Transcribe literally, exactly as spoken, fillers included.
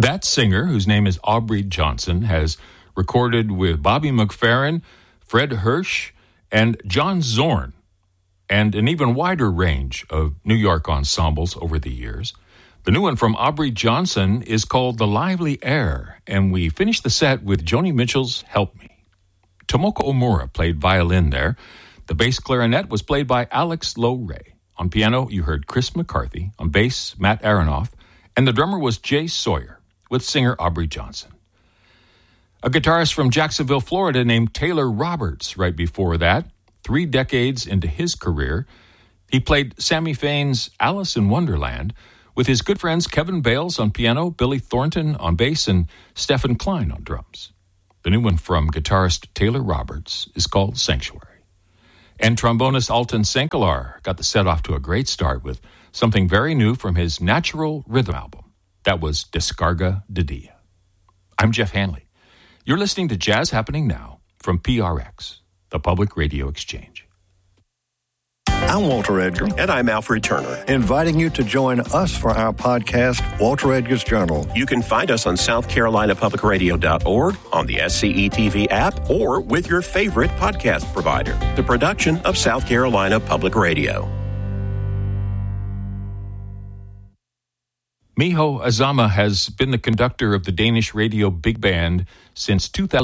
That singer, whose name is Aubrey Johnson, has recorded with Bobby McFerrin, Fred Hirsch, and John Zorn, and an even wider range of New York ensembles over the years. The new one from Aubrey Johnson is called The Lively Air, and we finish the set with Joni Mitchell's Help Me. Tomoko Omura played violin there. The bass clarinet was played by Alex Lowe Ray. On piano, you heard Chris McCarthy. On bass, Matt Aronoff. And the drummer was Jay Sawyer, with singer Aubrey Johnson. A guitarist from Jacksonville, Florida named Taylor Roberts right before that. Three decades into his career, he played Sammy Fain's Alice in Wonderland with his good friends Kevin Bales on piano, Billy Thornton on bass, and Stephen Klein on drums. The new one from guitarist Taylor Roberts is called Sanctuary. And trombonist Alton Sankelar got the set off to a great start with something very new from his Natural Rhythm album. That was Descarga de Dia. I'm Jeff Hanley. You're listening to Jazz Happening Now from P R X, the Public Radio Exchange. I'm Walter Edgar. And I'm Alfred Turner. Inviting you to join us for our podcast, Walter Edgar's Journal. You can find us on South Carolina Public Radio dot org, on the S C E T V app, or with your favorite podcast provider. The production of South Carolina Public Radio. Miho Azama has been the conductor of the Danish radio big band since two thousand.